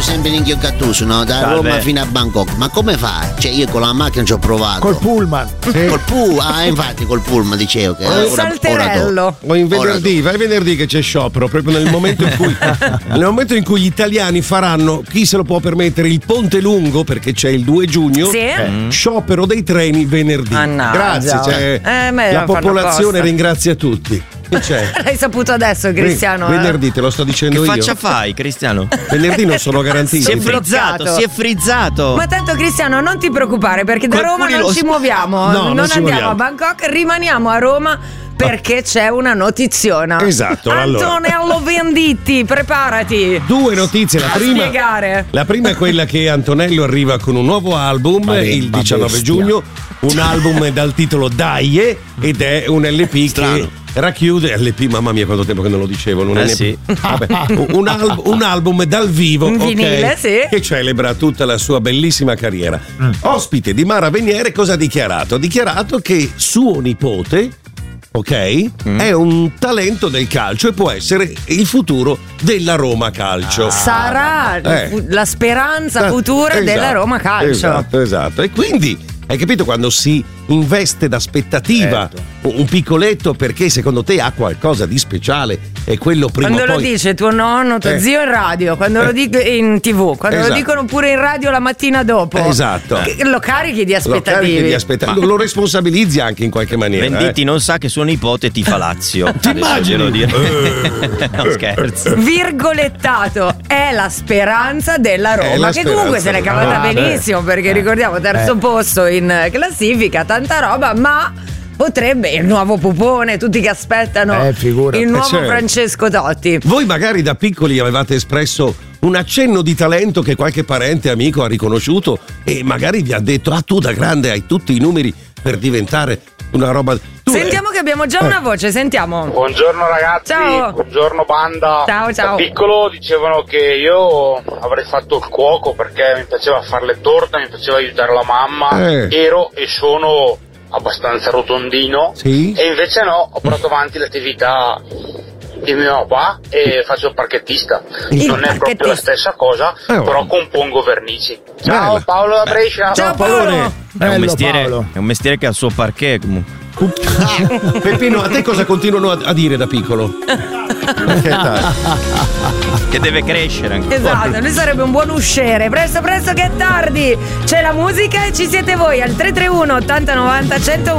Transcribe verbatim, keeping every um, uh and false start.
sempre in Gattuso, no? Da Salve. Roma fino a Bangkok. Ma come fa? Cioè io con la macchina ci ho provato. Col pullman. Sì. Col pullman, ah infatti col pullman dicevo che Un salterello. O in venerdì, vai venerdì che c'è sciopero, proprio nel momento in cui nel momento in cui gli italiani faranno, chi se lo può permettere, il Ponte Lungo, perché c'è il due giugno, Sì. eh, sciopero dei treni venerdì. Mannaggia. Grazie, cioè, Eh, me la lo fanno popolazione apposta. ringrazia tutti. Che c'è? L'hai saputo adesso, Cristiano. Ven- eh? venerdì te lo sto dicendo Che io. faccia fai, Cristiano? Venerdì non sono garantiti. Si è Bloccato. frizzato, si è frizzato. Ma tanto Cristiano non ti preoccupare perché da Qualcuno Roma non lo- ci muoviamo, No, non, non ci andiamo muoviamo. a Bangkok, rimaniamo a Roma perché c'è una notiziona. Esatto, allora. Antonello Venditti, preparati. Due notizie, la A prima spiegare. La prima è quella che Antonello arriva con un nuovo album Ma il ma diciannove bestia. giugno, un album dal titolo Daie ed è un L P Strano. che racchiude L P, mamma mia quanto tempo che non lo dicevo, non Eh è ne- sì. Vabbè, un, al- un album dal vivo, In ok, vinile, sì. che celebra tutta la sua bellissima carriera. Ospite di Mara Veniere cosa ha dichiarato? Ha dichiarato che suo nipote, ok, è un talento del calcio e può essere il futuro della Roma Calcio. Sarà Eh. fu- la speranza futura Esatto, della Roma Calcio. Esatto, esatto. E quindi hai capito quando si investe d'aspettativa un piccoletto perché secondo te ha qualcosa di speciale e quello prima Quando o lo poi dice tuo nonno, tuo Eh. zio in radio, quando lo dico in tv, quando Esatto. lo dicono pure in radio la mattina dopo. Esatto. Che- Lo carichi di lo aspettative. carichi di aspettative, lo, lo responsabilizzi anche in qualche maniera. Venditti eh. non sa che suo nipote tifa Lazio. Ti Adesso immagini? glielo dire. Eh. No, scherzo. Virgolettato è la speranza della È Roma la che comunque se speranza l'è della cavata Roma. benissimo perché ricordiamo terzo Eh. posto in classifica, tanta roba, ma potrebbe il nuovo pupone, tutti che aspettano Eh, figurati. il nuovo certo. Francesco Totti. Voi magari da piccoli avevate espresso un accenno di talento che qualche parente amico ha riconosciuto e magari vi ha detto ah tu da grande hai tutti i numeri per diventare una roba. Tu, Sentiamo che abbiamo già una voce, sentiamo. Buongiorno ragazzi, Ciao. buongiorno banda. Ciao, ciao. Da piccolo dicevano che io avrei fatto il cuoco perché mi piaceva fare le torte, mi piaceva aiutare la mamma, Eh. ero e sono abbastanza rotondino Sì? e invece no, ho portato avanti l'attività di mio papà e faccio il parchettista. Il non è proprio la parchettista. stessa cosa, Eh, però vabbè. compongo vernici. Ciao Bello. Paolo da Brescia. Ciao Paolone. Paolo. È un, Bello, mestiere, Paolo. è un mestiere che ha il suo parquet comunque. Peppino, a te cosa continuano a, a dire da piccolo? Perché dai. Che deve crescere ancora. Esatto, lui sarebbe un buon usciere. Presto, presto che è tardi. C'è la musica e ci siete voi al tre tre uno ottanta novanta cento